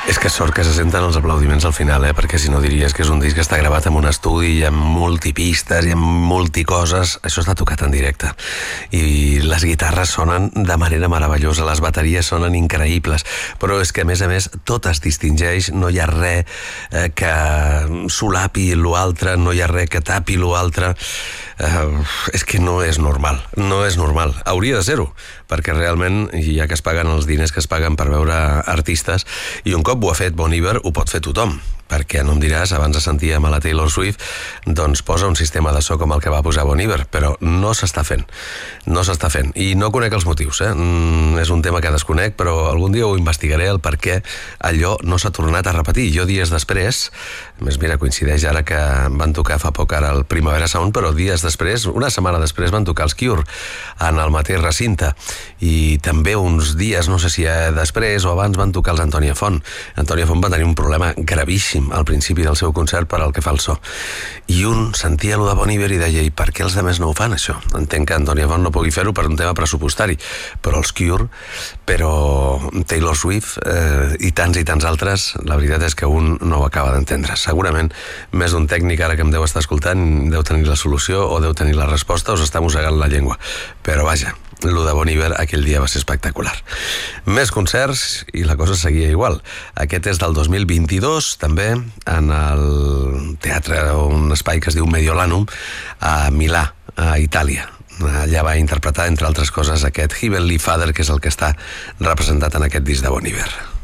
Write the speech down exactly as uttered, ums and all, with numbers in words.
És que sort que se senten els aplaudiments al final, eh? Perquè si no diries que és un disc que està gravat en un estudi i amb multipistes i amb multicoses. Això està tocat en directe. I les guitarres sonen de manera meravellosa, les bateries sonen increïbles, però és que a més a més tot es distingeix, no hi ha res eh, que solapi l'altre, no hi ha res que tapi l'altre. Eh, és que no és normal, no és normal. Hauria de ser-ho, perquè realment, ja que es paguen els diners que es paguen per veure artistes, i un cop ho ha fet Bon Iver, ho pot fer tothom, perquè no em diràs, abans sentíem a la Taylor Swift, doncs posa un sistema de so com el que va posar Bon Iver, però no s'està fent, no s'està fent, i no conec els motius, eh? Mm, és un tema que desconec, però algun dia ho investigaré, el per què allò no s'ha tornat a repetir. Jo dies després, a més mira, coincideix ara que van tocar fa poc ara el Primavera Sound, però dies després, una setmana després van tocar els Cure en el mateix recinte, i també uns dies, no sé si després o abans, van tocar els Antònia Font. Antònia Font va tenir un problema gravíssim al principi del seu concert per al que fa el so, i un sentia lo de Bon Iver i deia, i per què els altres no ho fan això? Entenc que Antònia Font no pugui fer-ho per un tema pressupostari, però els Cure, però Taylor Swift eh, i tants i tants altres, la veritat és que un no ho acaba d'entendre. Segurament més d'un tècnic ara que em deu estar escoltant deu tenir la solució o deu tenir la resposta o s'està mossegant la llengua, però vaja, lo de Bon Iver aquell dia va ser espectacular. Més concerts i la cosa seguia igual. Aquest és del dos mil vint-i-dos, també en el teatre, un espai que es diu Mediolanum, a Milà, a Itàlia. Allà va interpretar, entre altres coses, aquest Heavenly Father, que és el que està representat en aquest disc de Bon Iver.